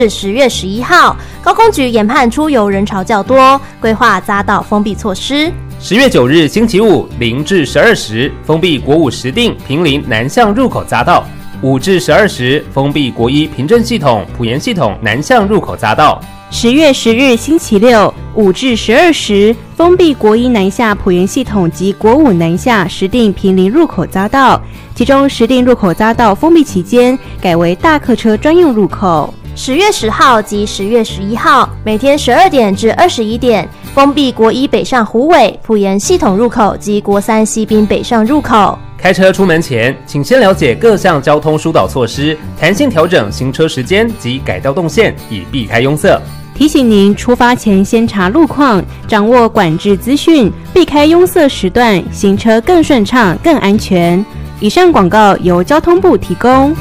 10月11号，高工局研判出游人潮较多，规划匝道封闭措施。 10月9日星期五0至12时封闭国5石碇坪林南向入口匝道，5至12时封闭国1平镇系统埔盐系统南向入口匝道。 10月10日星期六5至12时封闭国1南下埔盐系统及国5南下石碇坪林入口匝道，其中石碇入口匝道封闭期间改为大客车专用入口。 10月10号及10月11号每天12点至21点封闭国1北上虎尾埔盐系统入口及国3西滨北上入口。 开车出门前，请先了解各项交通疏导措施，弹性调整行车时间及改道动线，以避开拥塞。 提醒您出发前先查路况，掌握管制资讯，避开拥塞时段，行车更顺畅、更安全。以上广告由交通部提供。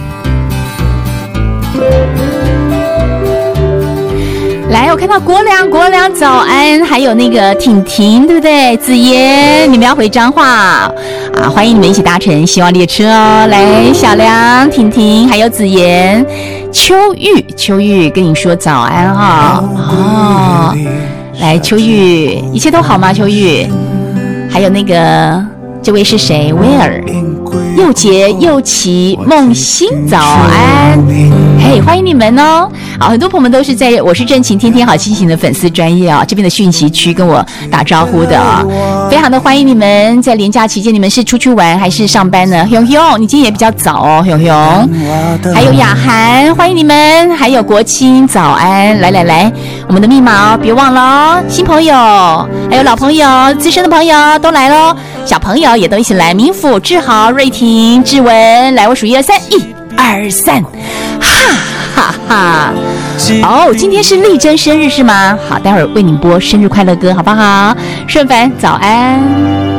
来，我看到国良早安，还有那个婷婷，对不对？子妍，你们要回彰化啊，欢迎你们一起搭乘希望列车哦。来，小良、婷婷还有子妍，秋玉跟你说早安哈哦。来，秋玉，一切都好吗？秋玉，还有那个这位是谁？威尔、佑杰、佑琪、梦欣，早安，嘿，欢迎你们哦。好，很多朋友们都是在我是正晴天天好心情的粉丝专页啊，这边的讯息区跟我打招呼的啊，非常的欢迎你们。在连假期间，你们是出去玩还是上班呢？熊熊，你今天也比较早哦，熊熊。还有雅涵，欢迎你们。还有国清，早安，来，我们的密码哦，别忘了哦。新朋友，还有老朋友、资深的朋友都来咯，小朋友也都一起来。明府、志豪、瑞婷、志文，来，我数1、2、3，1、2、3，哈哈！哦，今天是丽珍生日是吗？好，待会儿为你播生日快乐歌，好不好？顺凡，早安。